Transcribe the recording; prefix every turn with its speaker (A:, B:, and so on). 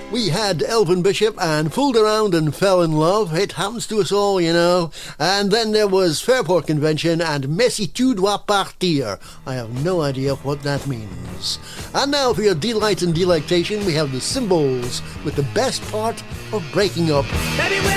A: We had Elvin Bishop and Fooled Around and Fell in Love. It happens to us all, you know. And then there was Fairport Convention and Mais si tu dois partir. I have no idea what that means. And now for your delight and delectation, we have the Symbols with the best part of breaking up.
B: Baby,